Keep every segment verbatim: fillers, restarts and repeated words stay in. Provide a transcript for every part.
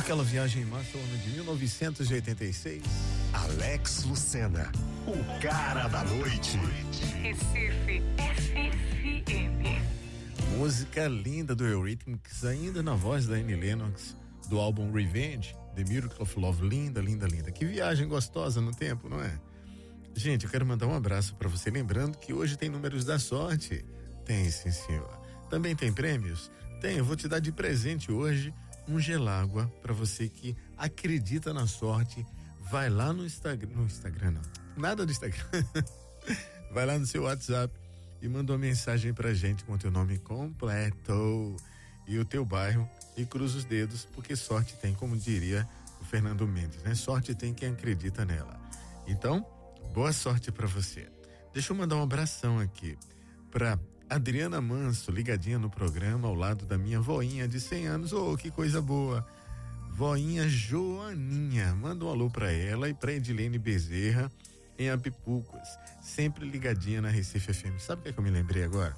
Aquela viagem em março, ano de mil novecentos e oitenta e seis. Alex Lucena, o cara da noite. Recife F M. Música linda do Eurythmics, ainda na voz da Annie Lennox, do álbum Revenge, The Miracle of Love. Linda, linda, linda. Que viagem gostosa no tempo, não é? Gente, eu quero mandar um abraço para você, lembrando que hoje tem números da sorte. Tem, sim, senhor. Também tem prêmios? Tem, eu vou te dar de presente hoje um gelágua para você que acredita na sorte. Vai lá no Instagram, no Instagram não, nada do Instagram. Vai lá no seu WhatsApp e manda uma mensagem pra gente com o teu nome completo e o teu bairro e cruza os dedos, porque sorte tem, como diria o Fernando Mendes, né? Sorte tem quem acredita nela. Então, boa sorte pra você. Deixa eu mandar um abração aqui pra Adriana Manso, ligadinha no programa ao lado da minha voinha de cem anos. Oh, que coisa boa. Voinha Joaninha, manda um alô pra ela e pra Edilene Bezerra em Apipucos, sempre ligadinha na Recife F M. Sabe o que é que eu me lembrei agora?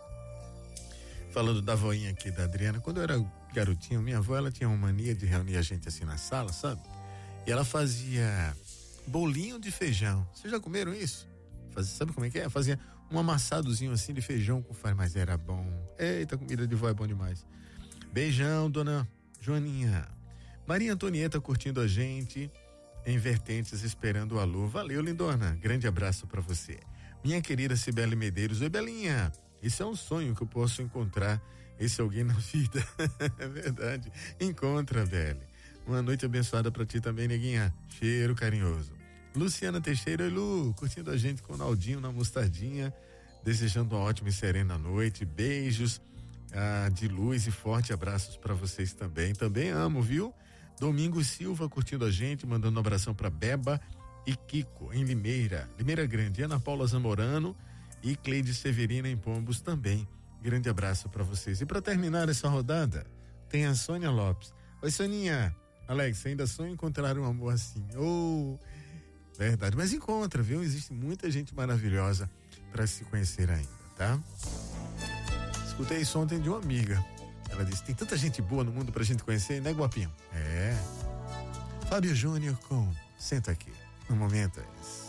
Falando da voinha aqui da Adriana, quando eu era garotinho, minha avó, ela tinha uma mania de reunir a gente assim na sala, sabe? E ela fazia bolinho de feijão. Vocês já comeram isso? Fazia, sabe como é que é? Fazia um amassadozinho assim de feijão com farinha, mas era bom. Eita, comida de vó é bom demais. Beijão, dona Joaninha. Maria Antonieta curtindo a gente em Vertentes, esperando o alô. Valeu, lindona. Grande abraço pra você. Minha querida Cibele Medeiros. Oi, Belinha. Isso é um sonho que eu posso encontrar esse alguém na vida. É verdade. Encontra, Beli. Uma noite abençoada pra ti também, neguinha. Cheiro carinhoso. Luciana Teixeira. Oi, Lu. Curtindo a gente com o Naldinho na mostardinha. Desejando uma ótima e serena noite. Beijos ah, de luz e forte abraços pra vocês também. Também amo, viu? Domingos Silva curtindo a gente, mandando um abração para Beba e Kiko em Limeira, Limeira Grande. Ana Paula Zamorano e Cleide Severina em Pombos também. Grande abraço para vocês. E para terminar essa rodada, tem a Sônia Lopes. Oi, Soninha. Alex, ainda sonha encontrar um amor assim? Oh, verdade. Mas encontra, viu? Existe muita gente maravilhosa para se conhecer ainda, tá? Escutei isso ontem de uma amiga. Ela disse, tem tanta gente boa no mundo pra gente conhecer, né, Guapinho? É. Fábio Júnior com Senta Aqui. No momento é esse.